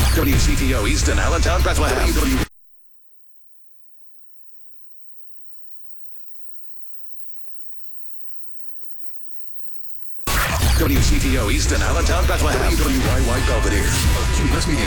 WCTO Easton, Allentown, Bethlehem. WCTO Easton, Allentown, Bethlehem. WYY Belvedere. Cumulus Media